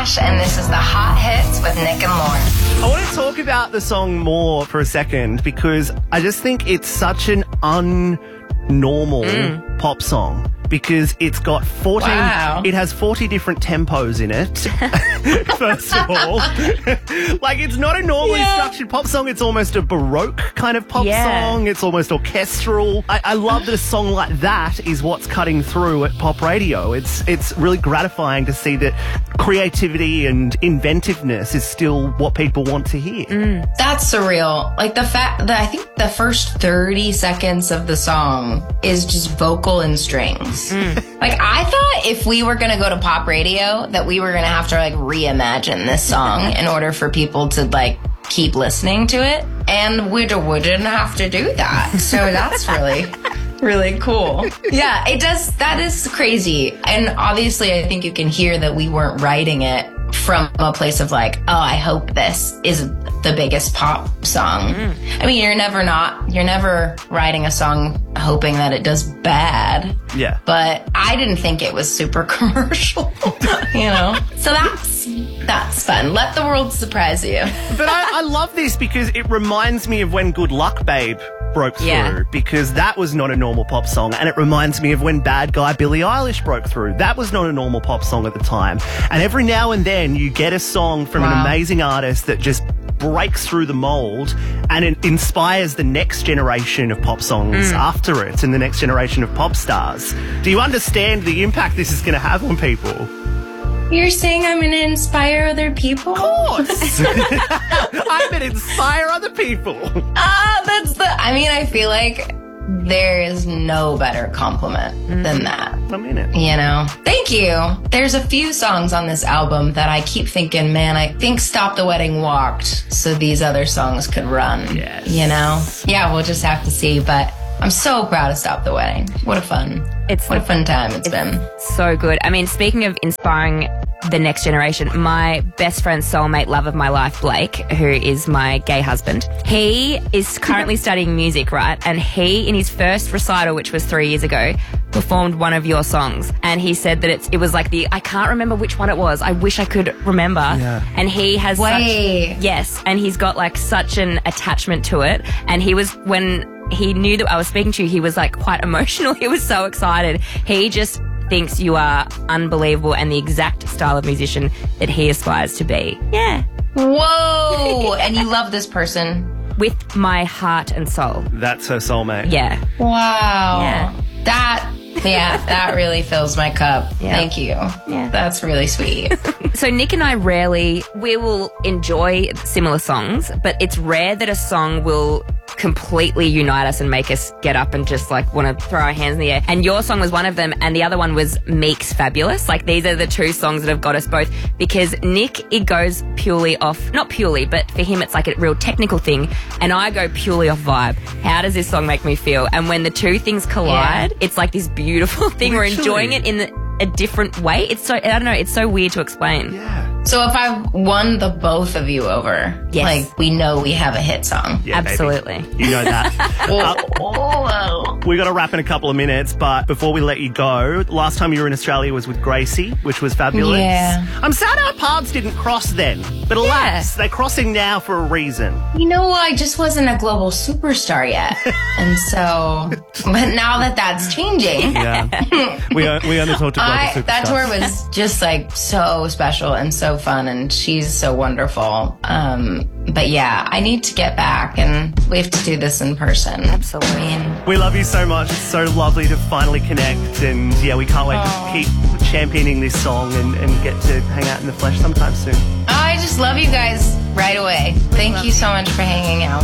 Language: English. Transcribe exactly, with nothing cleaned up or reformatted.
Nash, and this is the Hot Hits with Nick and Lauren. I want to talk about the song more for a second because I just think it's such an unnormal mm. pop song. Because it's got fourteen, wow. it has forty different tempos in it, first of all. Like, it's not a normally yeah. structured pop song. It's almost a Baroque kind of pop yeah. song. It's almost orchestral. I, I love that a song like that is what's cutting through at pop radio. It's, it's really gratifying to see that creativity and inventiveness is still what people want to hear. Mm. That's surreal. Like, the fact that I think the first thirty seconds of the song is just vocal and strings. Mm. Like, I thought if we were going to go to pop radio that we were going to have to, like, reimagine this song in order for people to, like, keep listening to it. And we wouldn't have to do that. So that's really, really cool. Yeah, it does. That is crazy. And obviously, I think you can hear that we weren't writing it from a place of like, oh, I hope this is the biggest pop song. Mm. I mean, you're never not, you're never writing a song hoping that it does bad. Yeah. But I didn't think it was super commercial, you know? So that's, that's fun. Let the world surprise you. But I, I love this because it reminds me of when Good Luck Babe broke through, yeah. because that was not a normal pop song, and it reminds me of when Bad Guy Billie Eilish broke through. That was not a normal pop song at the time. And every now and then you get a song from wow. an amazing artist that just breaks through the mold and it inspires the next generation of pop songs mm. after it and the next generation of pop stars. Do you understand the impact this is going to have on people? You're saying I'm going to inspire other people? Of course. I'm going to inspire other people. Ah, uh, that's the... I mean, I feel like there is no better compliment mm. than that. I mean it. You know? Thank you. There's a few songs on this album that I keep thinking, man, I think Stop the Wedding walked so these other songs could run. Yes. You know? Yeah, we'll just have to see, but... I'm so proud of Stop the Wedding. What a fun, it's what a fun time it's, it's been. So good. I mean, speaking of inspiring the next generation, my best friend, soulmate, love of my life, Blake, who is my gay husband, he is currently studying music, right? And he, in his first recital, which was three years ago, performed one of your songs. And he said that it's, it was like the, I can't remember which one it was. I wish I could remember. Yeah. And he has Way. such, yes, and he's got like such an attachment to it. And he was, when he knew that I was speaking to you, he was like quite emotional. He was so excited. He just thinks you are unbelievable and the exact style of musician that he aspires to be. Yeah. Whoa. And you love this person? With my heart and soul. That's her soulmate. Yeah. Wow. Yeah. That, yeah, that really fills my cup. Yeah. Thank you. Yeah. That's really sweet. So Nick and I rarely, we will enjoy similar songs, but it's rare that a song will completely unite us and make us get up and just like want to throw our hands in the air. And your song was one of them, and the other one was Meek's Fabulous. Like, these are the two songs that have got us both, because Nick, it goes purely off, not purely, but for him it's like a real technical thing, and I go purely off vibe. How does this song make me feel? And when the two things collide, yeah. it's like this beautiful thing. Literally. We're enjoying it in the, a different way. It's so, I don't know, it's so weird to explain. Yeah. So if I won the both of you over, yes. like, we know we have a hit song. Yeah, absolutely. Baby. You know that. uh, we got to wrap in a couple of minutes, but before we let you go, last time you were in Australia was with Gracie, which was fabulous. Yeah. I'm sad our paths didn't cross then, but alas, yeah. they're crossing now for a reason. You know, I just wasn't a global superstar yet. And so, but now that that's changing. Yeah. we, we only talked to global I, superstars. That tour was just like so special and so fun, and she's so wonderful. Um, but yeah, I need to get back, and we have to do this in person. Absolutely. I mean, we love you so much. It's so lovely to finally connect, and yeah, we can't wait oh. to keep championing this song and, and get to hang out in the flesh sometime soon. I just love you guys right away. Thank you so much for hanging out.